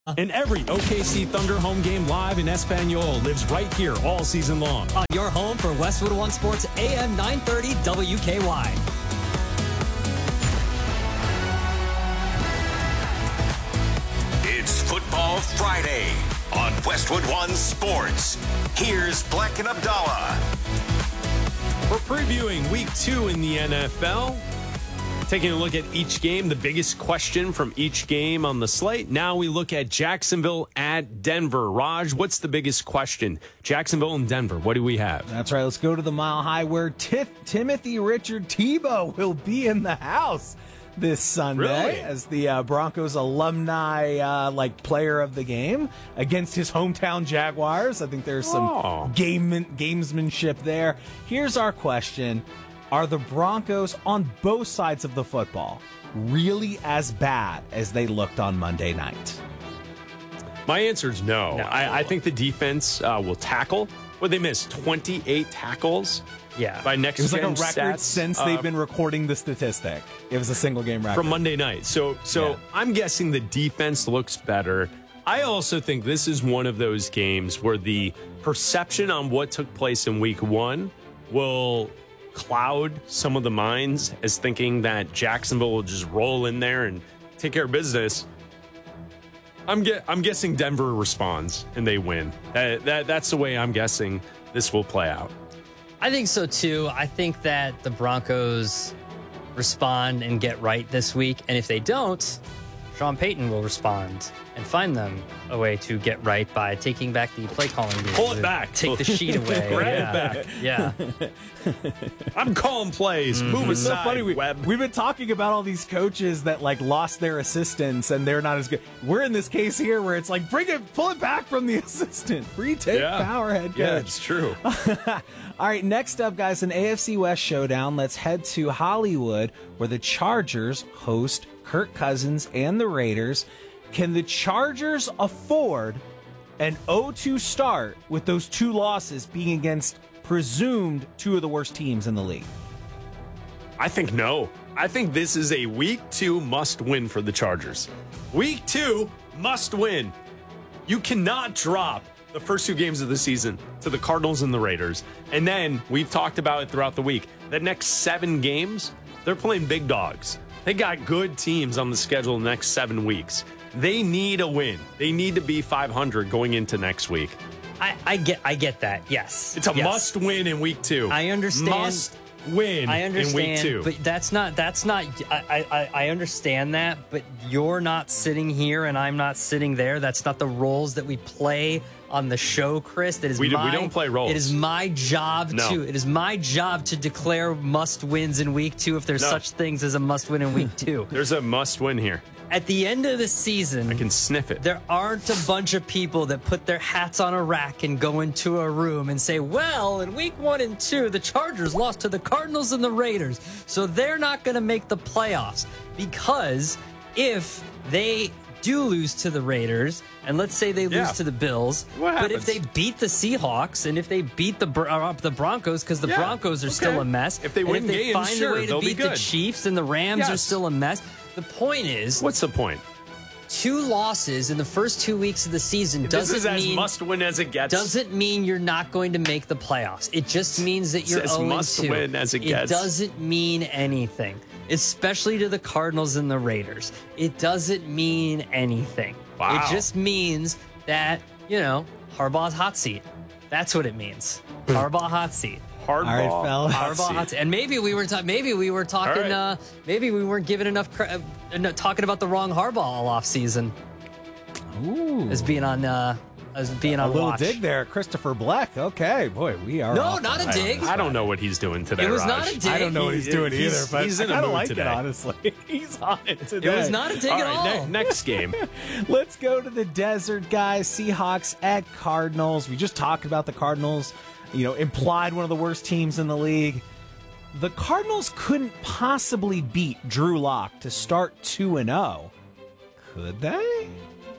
And every OKC Thunder home game live in Espanol lives right here all season long. On your home for Westwood One Sports AM 930 WKY. It's Football Friday on Westwood One Sports. Here's Black and Abdallah. We're previewing week 2 in the NFL. Taking a look at each game, the biggest question from each game on the slate. Now we look at Jacksonville at Denver. Raj, what's the biggest question? Jacksonville and Denver, what do we have? That's right. Let's go to the Mile High where Timothy Richard Tebow will be in the house this Sunday as the Broncos alumni player of the game against his hometown Jaguars. I think there's some gamesmanship there. Here's our question. Are the Broncos on both sides of the football really as bad as they looked on Monday night? My answer is no. I think the defense will tackle. Well, they missed 28 tackles. Yeah. By next It was like a gen record stats, since they've been recording the statistic. It was a single game record. from Monday night. So I'm guessing the defense looks better. I also think this is one of those games where the perception on what took place in week 1 will cloud some of the minds as thinking that Jacksonville will just roll in there and take care of business. I'm guessing Denver responds and they win. That's the way I'm guessing this will play out. I think so too. I think that the Broncos respond and get right this week. And if they don't, Sean Payton will respond and find them a way to get right by taking back the play calling. Pull it back. Take the sheet away. Grab it back. Yeah. I'm calling plays. Move It's so aside, funny. Webb. We've been talking about all these coaches that lost their assistants and they're not as good. We're in this case here where it's pull it back from the assistant. Retake power, head coach. Yeah, it's true. All right, next up, guys, an AFC West showdown. Let's head to Hollywood where the Chargers host Kirk Cousins and the Raiders. Can the Chargers afford an 0-2 start with those 2 losses being against presumed 2 of the worst teams in the league? I think no. I think this is a week 2 must win for the Chargers. Week 2 must win. You cannot drop the first 2 games of the season to the Cardinals and the Raiders. And then we've talked about it throughout the week. The next 7 games, they're playing big dogs. They got good teams on the schedule the next 7 weeks. They need a win. They need to be 500 going into next week. I get that. Yes. It's a must win in week 2. I understand. Must win I understand, in week 2. but that's not. I understand that, but you're not sitting here and I'm not sitting there. That's not the roles that we play on the show, Chris. That is we don't play roles. It is my job No. It is my job to declare must wins in week 2 if there's such things as a must win in week 2. There's a must win here. At the end of the season, I can sniff it. there aren't a bunch of people that put their hats on a rack and go into a room and say, well, in week 1 and 2, the Chargers lost to the Cardinals and the Raiders, so they're not going to make the playoffs. Because if they do lose to the Raiders, and let's say they lose to the Bills, but if they beat the Seahawks and if they beat the Broncos, because the Broncos are still a mess, if they win and if they games, find a way to they'll be beat the good. Chiefs and the Rams are still a mess. The point is, What's the point? 2 losses in the first 2 weeks of the season This is doesn't as mean must win as it gets. doesn't mean you're not going to make the playoffs. It just means that you're It's as 0-2. must win as it gets. It doesn't mean anything, especially to the Cardinals and the Raiders. It doesn't mean anything. Wow. It just means that, Harbaugh's hot seat. That's what it means. Harbaugh hot seat. Hardball. All right, fellas. Harbaugh hot seat. And maybe we were talking. right. Maybe we weren't giving enough talking about the wrong Harbaugh all off season. Ooh. As being on a little watch. dig there, Christopher Black. Okay, boy, we are. No, off not on a this dig. one. I don't know what he's doing today. It was Raj. not a dig. I don't know what he's doing He's- either, but he's I in a kind of mood like today. it, honestly. He's on it today. It was not a dig All at right, all. next game. Let's go to the desert, guys. Seahawks at Cardinals. We just talked about the Cardinals, implied one of the worst teams in the league. The Cardinals couldn't possibly beat Drew Lock to start 2-0. Could they?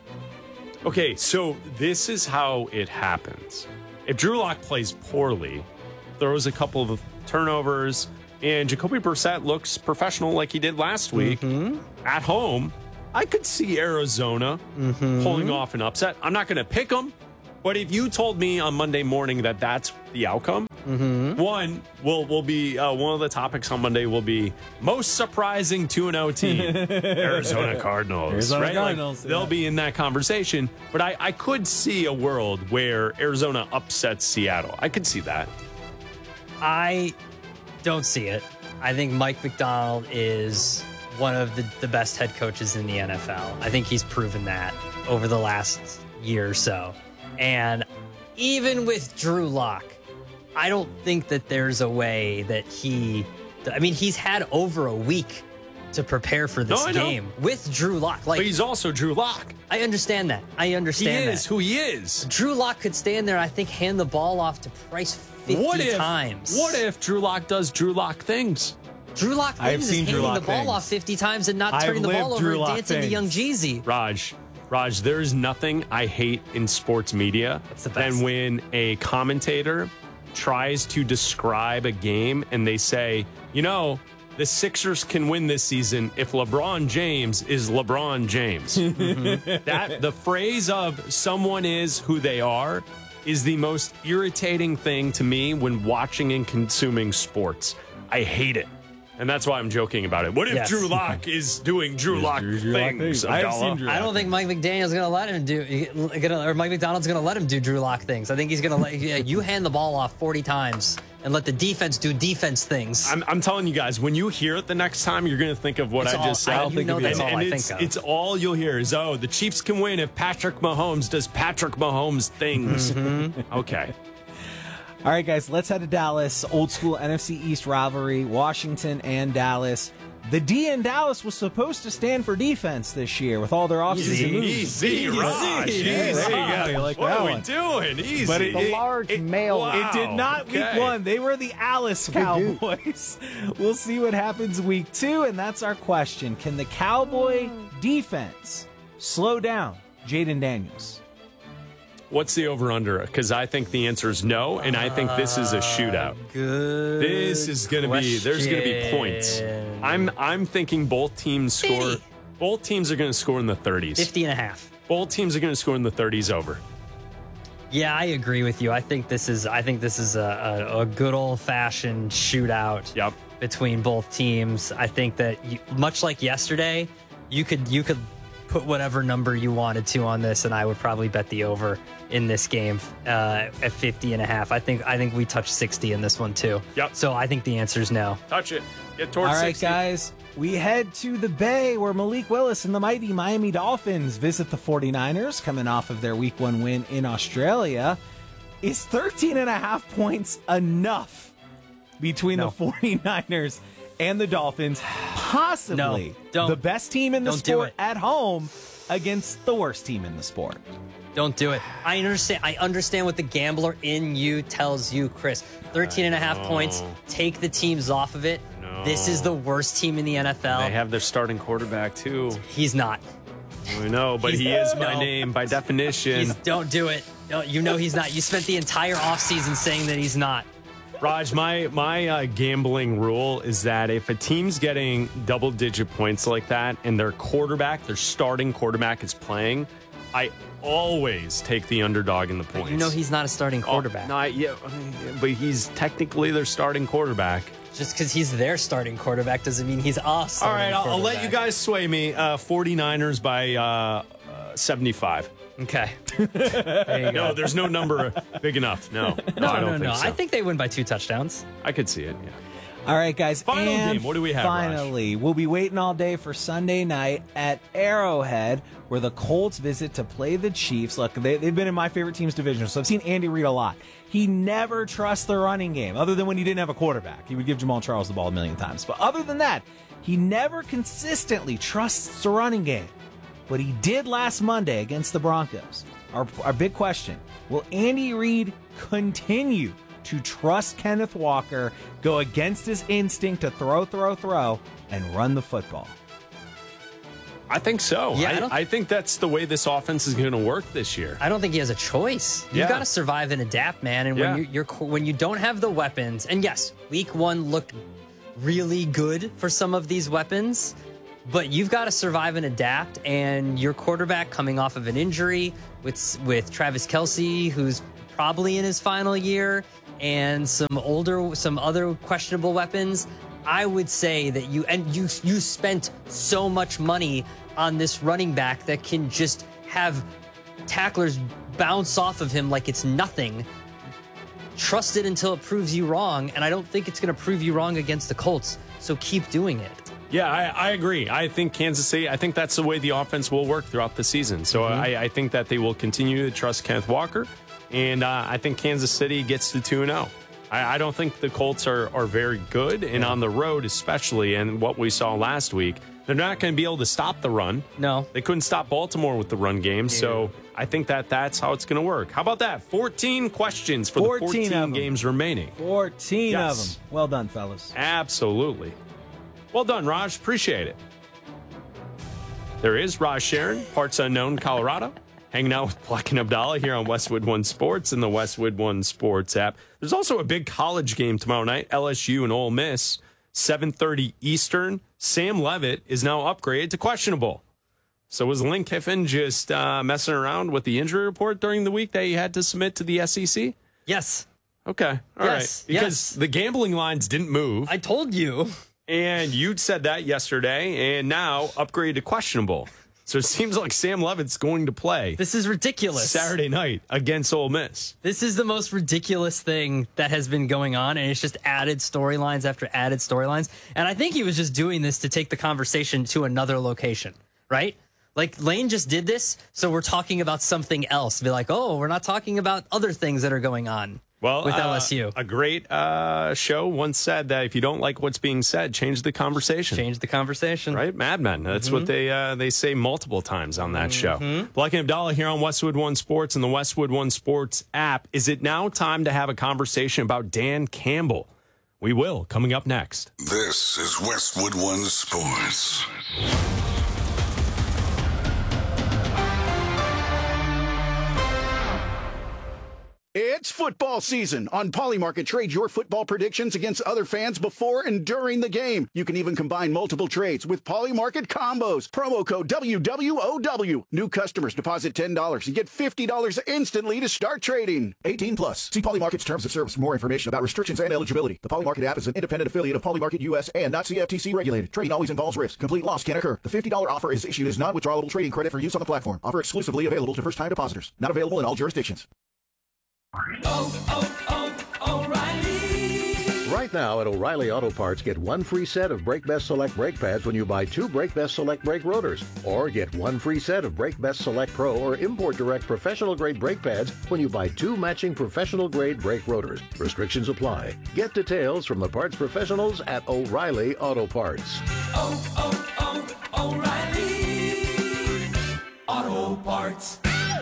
Okay, so this is how it happens. If Drew Lock plays poorly, throws a couple of turnovers, and Jacoby Brissett looks professional like he did last week at home, I could see Arizona pulling off an upset. I'm not going to pick them, but if you told me on Monday morning that that's the outcome, one will be one of the topics on Monday will be most surprising 2-0 team, Arizona Cardinals. Arizona right? Cardinals, They'll be in that conversation, but I could see a world where Arizona upsets Seattle. I could see that. I don't see it. I think Mike Macdonald is one of the best head coaches in the NFL. I think he's proven that over the last year or so. And even with Drew Lock, I don't think that there's a way that he's had over a week to prepare for this game with Drew Lock. But he's also Drew Lock. I understand that. He is who he is. Drew Lock could stand there, I think, hand the ball off to Price 50 times. What if Drew Lock does Drew Lock things? Drew Lock things is handing the ball off 50 times and not turning the ball over and dancing to Young Jeezy. Raj, there is nothing I hate in sports media than when a commentator tries to describe a game and they say, the Sixers can win this season if LeBron James is LeBron James. That the phrase of someone is who they are is the most irritating thing to me when watching and consuming sports. I hate it. And that's why I'm joking about it. What if Drew Lock is doing Drew Lock things? I don't think Mike McDaniel's going to let him or Mike McDonald's going to let him do Drew Lock things. I think he's going to let you hand the ball off 40 times and let the defense do defense things. I'm telling you guys, when you hear it the next time, you're going to think of what I just said. That's all I think of. It's all you'll hear is, the Chiefs can win if Patrick Mahomes does Patrick Mahomes things. Okay. All right, guys, let's head to Dallas. Old school NFC East rivalry, Washington and Dallas. The D in Dallas was supposed to stand for defense this year with all their offseason moves. Easy, Raj. Easy. There you go. Like what are we doing? Easy. But the large male. It did not week one. They were the Alice Cowboys. We'll see what happens week two, and that's our question. Can the Cowboy defense slow down Jaden Daniels? What's the over-under? Because I think the answer is no, and I think this is a shootout. Good. This is going to be. There's going to be points. I'm thinking both teams score. Both teams are going to score in the 30s. 50.5. Both teams are going to score in the 30s over. Yeah, I agree with you. I think this is a good old-fashioned shootout. Yep. Between both teams. I think that much like yesterday, you could put whatever number you wanted to on this, and I would probably bet the over in this game at 50.5. I think we touch 60 in this one too. Yep. So I think the answer is no. Touch it. Get towards 60. All right, guys. We head to the Bay where Malik Willis and the mighty Miami Dolphins visit the 49ers coming off of their week one win in Australia. Is 13.5 points enough between the 49ers and the Dolphins? Possibly the best team in the sport at home against the worst team in the sport. Don't do it. I understand what the gambler in you tells you, Chris. 13.5 points. Take the teams off of it. No. This is the worst team in the NFL. They have their starting quarterback, too. He's not. I know, but he is by name, by definition. Don't do it. No, he's not. You spent the entire offseason saying that he's not. Raj, my gambling rule is that if a team's getting double-digit points like that and their starting quarterback is playing, I always take the underdog in the points. But he's not a starting quarterback. But he's technically their starting quarterback. Just because he's their starting quarterback doesn't mean he's us. All right, I'll let you guys sway me. 49ers by 75. Okay. There you go. No, there's no number big enough. No, I don't think so. I think they win by 2 touchdowns. I could see it, yeah. All right, guys. Final game. What do we have, finally, Raj? We'll be waiting all day for Sunday night at Arrowhead, where the Colts visit to play the Chiefs. Look, they've been in my favorite team's division, so I've seen Andy Reid a lot. He never trusts the running game, other than when he didn't have a quarterback. He would give Jamal Charles the ball a million times. But other than that, he never consistently trusts the running game. But he did last Monday against the Broncos. Our big question, will Andy Reid continue to trust Kenneth Walker, go against his instinct to throw, and run the football? I think so. Yeah, I think that's the way this offense is going to work this year. I don't think he has a choice. You've got to survive and adapt, man. And when you don't have the weapons, and yes, week one looked really good for some of these weapons, But you've got to survive and adapt, and your quarterback coming off of an injury with Travis Kelce, who's probably in his final year, and some other questionable weapons. I would say that you spent so much money on this running back that can just have tacklers bounce off of him like it's nothing. Trust it until it proves you wrong, and I don't think it's going to prove you wrong against the Colts, so keep doing it. Yeah, I agree. I think Kansas City, I think that's the way the offense will work throughout the season. So I think that they will continue to trust Kenneth Walker, and I think Kansas City gets to 2-0. I don't think the Colts are very good, and on the road especially, and what we saw last week, they're not going to be able to stop the run. No. They couldn't stop Baltimore with the run game, so I think that's how it's going to work. How about that? 14 questions for the 14 games remaining. 14 of them. Well done, fellas. Absolutely. Well done, Raj. Appreciate it. There is Raj Sharon, parts unknown, Colorado, hanging out with Black and Abdallah here on Westwood One Sports and the Westwood One Sports app. There's also a big college game tomorrow night, LSU and Ole Miss, 7:30 Eastern. Sam Levitt is now upgraded to questionable. So was Lane Kiffin just messing around with the injury report during the week that he had to submit to the SEC? Yes. Okay. All right. Because the gambling lines didn't move. I told you. And you'd said that yesterday, and now upgraded to questionable. So it seems like Sam Levitt's going to play. This is ridiculous. Saturday night against Ole Miss. This is the most ridiculous thing that has been going on, and it's just added storylines after added storylines. And I think he was just doing this to take the conversation to another location, right? Like, Lane just did this, so we're talking about something else. Be like, oh, we're not talking about other things that are going on. Well, with LSU. A great show once said that if you don't like what's being said, change the conversation. Change the conversation. Right? Mad Men. That's what they say multiple times on that show. Black and Abdallah here on Westwood One Sports and the Westwood One Sports app. Is it now time to have a conversation about Dan Campbell? We will, coming up next. This is Westwood One Sports. It's football season. On Polymarket, trade your football predictions against other fans before and during the game. You can even combine multiple trades with Polymarket combos. Promo code WWOW. New customers deposit $10 and get $50 instantly to start trading. 18 plus. See Polymarket's terms of service for more information about restrictions and eligibility. The Polymarket app is an independent affiliate of Polymarket US and not CFTC regulated. Trading always involves risk. Complete loss can occur. The $50 offer is issued as non-withdrawable trading credit for use on the platform. Offer exclusively available to first-time depositors. Not available in all jurisdictions. O'Reilly. Right now at O'Reilly Auto Parts, get one free set of Brake Best Select brake pads when you buy two Brake Best Select brake rotors. Or get one free set of Brake Best Select Pro or Import Direct professional grade brake pads when you buy two matching professional grade brake rotors. Restrictions apply. Get details from the parts professionals at O'Reilly Auto Parts. O'Reilly Auto Parts.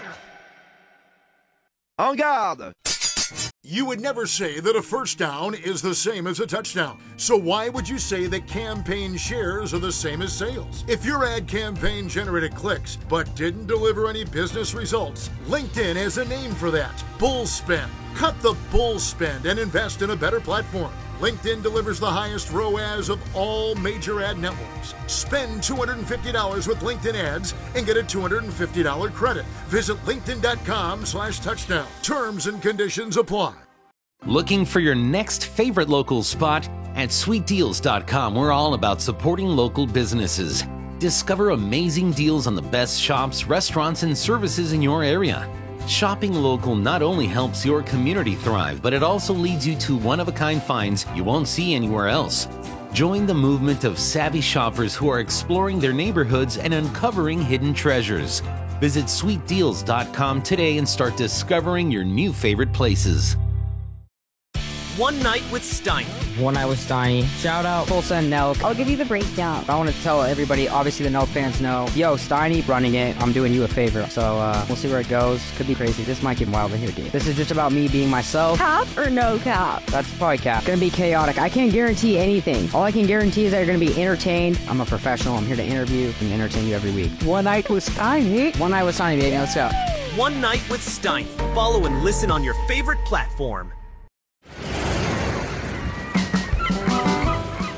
En garde! You would never say that a first down is the same as a touchdown. So why would you say that campaign shares are the same as sales? If your ad campaign generated clicks but didn't deliver any business results, LinkedIn has a name for that. Bull spend. Cut the bull spend and invest in a better platform. LinkedIn delivers the highest ROAS of all major ad networks. Spend $250 with LinkedIn ads and get a $250 credit. Visit linkedin.com/touchdown. Terms and conditions apply. Looking for your next favorite local spot? At sweetdeals.com, we're all about supporting local businesses. Discover amazing deals on the best shops, restaurants, and services in your area. Shopping local not only helps your community thrive, but it also leads you to one-of-a-kind finds you won't see anywhere else. Join the movement of savvy shoppers who are exploring their neighborhoods and uncovering hidden treasures. Visit sweetdeals.com today and start discovering your new favorite places. One Night with Steiny. One Night with Steiny. Shout out Tulsa and Nelk. I'll give you the breakdown. I want to tell everybody, obviously the Nelk fans know, yo, Steiny running it, I'm doing you a favor. So we'll see where it goes. Could be crazy. This might get wild in here, dude. This is just about me being myself. Cap or no cap? That's probably cap. Gonna be chaotic. I can't guarantee anything. All I can guarantee is that you're gonna be entertained. I'm a professional. I'm here to interview and entertain you every week. One Night with Steiny. One Night with Steiny, baby. Let's go. One Night with Steiny. Follow and listen on your favorite platform.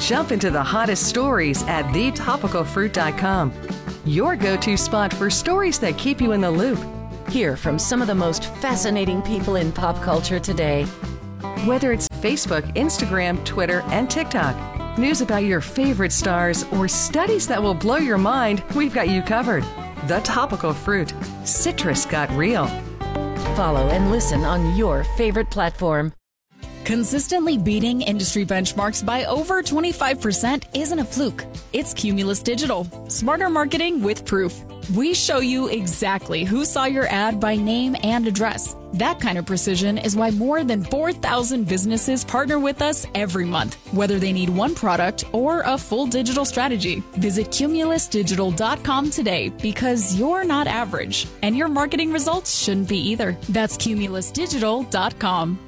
Jump into the hottest stories at thetopicalfruit.com. Your go-to spot for stories that keep you in the loop. Hear from some of the most fascinating people in pop culture today. Whether it's Facebook, Instagram, Twitter, and TikTok, news about your favorite stars, or studies that will blow your mind, we've got you covered. The Topical Fruit. Citrus got real. Follow and listen on your favorite platform. Consistently beating industry benchmarks by over 25% isn't a fluke. It's Cumulus Digital. Smarter marketing with proof. We show you exactly who saw your ad by name and address. That kind of precision is why more than 4,000 businesses partner with us every month, whether they need one product or a full digital strategy. Visit cumulusdigital.com today because you're not average, and your marketing results shouldn't be either. That's cumulusdigital.com.